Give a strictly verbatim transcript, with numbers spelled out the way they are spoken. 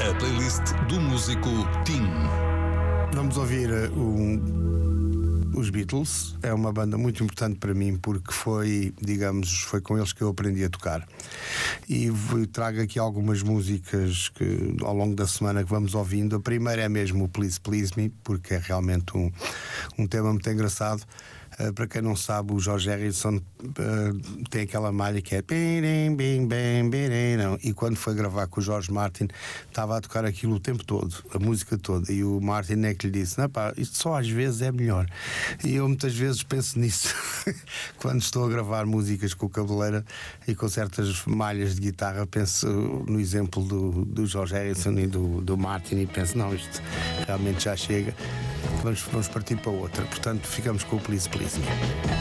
A playlist do músico Tim. Vamos ouvir uh, um, os Beatles. É uma banda muito importante para mim porque foi, digamos, foi com eles que eu aprendi a tocar. E vou, trago aqui algumas músicas que ao longo da semana que vamos ouvindo. A primeira é mesmo o Please Please Me, porque é realmente um, um tema muito engraçado. Uh, para quem não sabe, o George Harrison uh, tem aquela malha que é e quando foi gravar com o George Martin estava a tocar aquilo o tempo todo, a música toda, e o Martin é que lhe disse: não, pá, isto só às vezes é melhor. E eu muitas vezes penso nisso quando estou a gravar músicas com cabeleira e com certas malhas de guitarra, penso no exemplo do, do George Harrison e do, do Martin e penso: não, isto realmente já chega, vamos, vamos partir para outra. Portanto, ficamos com o Please Please Me.